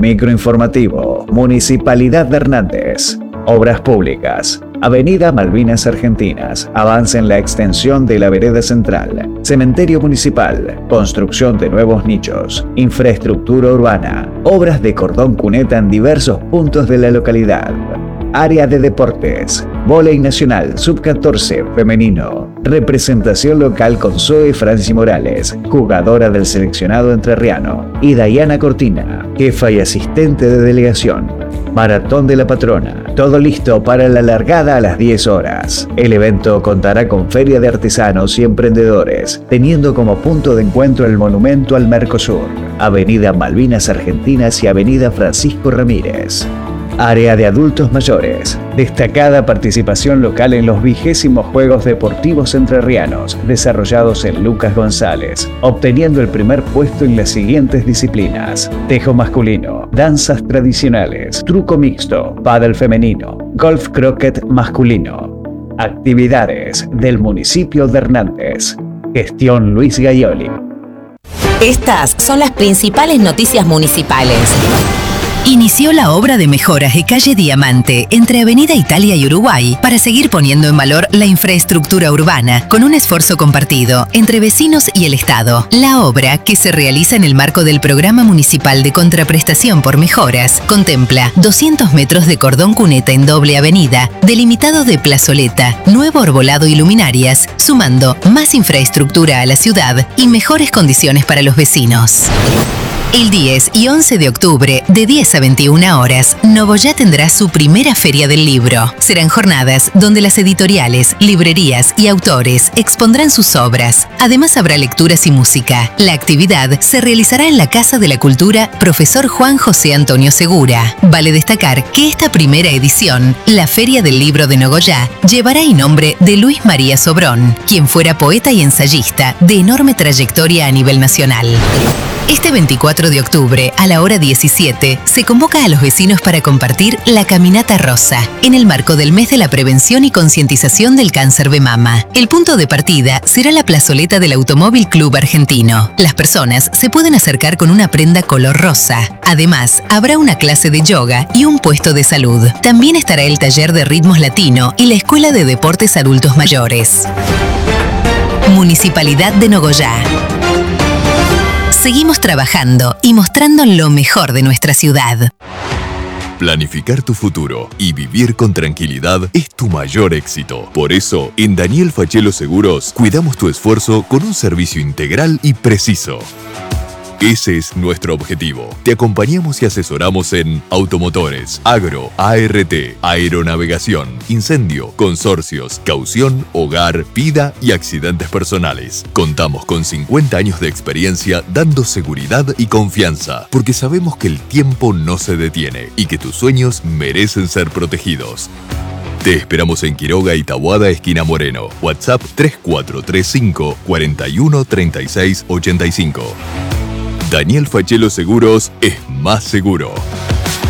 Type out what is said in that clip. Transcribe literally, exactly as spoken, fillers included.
Microinformativo, Municipalidad de Hernández. Obras públicas. Avenida Malvinas Argentinas. Avance en la extensión de la vereda central. Cementerio municipal. Construcción de nuevos nichos. Infraestructura urbana. Obras de cordón cuneta en diversos puntos de la localidad. Área de deportes. Vóley nacional sub catorce femenino. Representación local con Zoe Franci Morales, jugadora del seleccionado entrerriano. Y Dayana Cortina, jefa y asistente de delegación. Maratón de la Patrona. Todo listo para la largada a las diez horas. El evento contará con feria de artesanos y emprendedores, teniendo como punto de encuentro el monumento al Mercosur, Avenida Malvinas Argentinas y Avenida Francisco Ramírez. Área de adultos mayores. Destacada participación local en los vigésimos Juegos Deportivos Entrerrianos, desarrollados en Lucas González, obteniendo el primer puesto en las siguientes disciplinas: tejo masculino, danzas tradicionales, truco mixto, pádel femenino, golf croquet masculino. Actividades del municipio de Hernández. Gestión Luis Gaioli. Estas son las principales noticias municipales. Inició la obra de mejoras de calle Diamante entre Avenida Italia y Uruguay para seguir poniendo en valor la infraestructura urbana con un esfuerzo compartido entre vecinos y el Estado. La obra, que se realiza en el marco del Programa Municipal de Contraprestación por Mejoras, contempla doscientos metros de cordón cuneta en doble avenida, delimitado de plazoleta, nuevo arbolado y luminarias, sumando más infraestructura a la ciudad y mejores condiciones para los vecinos. El diez y once de octubre, de diez a veintiuna horas, Nogoyá tendrá su primera Feria del Libro. Serán jornadas donde las editoriales, librerías y autores expondrán sus obras. Además habrá lecturas y música. La actividad se realizará en la Casa de la Cultura Profesor Juan José Antonio Segura. Vale destacar que esta primera edición, la Feria del Libro de Nogoyá, llevará el nombre de Luis María Sobrón, quien fuera poeta y ensayista de enorme trayectoria a nivel nacional. Este veinticuatro de octubre, a la hora diecisiete, se convoca a los vecinos para compartir la Caminata Rosa, en el marco del mes de la prevención y concientización del cáncer de mama. El punto de partida será la plazoleta del Automóvil Club Argentino. Las personas se pueden acercar con una prenda color rosa. Además, habrá una clase de yoga y un puesto de salud. También estará el taller de ritmos latino y la Escuela de Deportes Adultos Mayores. Municipalidad de Nogoyá. Seguimos trabajando y mostrando lo mejor de nuestra ciudad. Planificar tu futuro y vivir con tranquilidad es tu mayor éxito. Por eso, en Daniel Fachelo Seguros, cuidamos tu esfuerzo con un servicio integral y preciso. Ese es nuestro objetivo. Te acompañamos y asesoramos en automotores, agro, A R T, aeronavegación, incendio, consorcios, caución, hogar, vida y accidentes personales. Contamos con cincuenta años de experiencia dando seguridad y confianza, porque sabemos que el tiempo no se detiene y que tus sueños merecen ser protegidos. Te esperamos en Quiroga y Taboada, esquina Moreno. WhatsApp tres cuatro tres cinco, cuatro uno, tres seis ocho cinco. Daniel Fachelo Seguros es más seguro.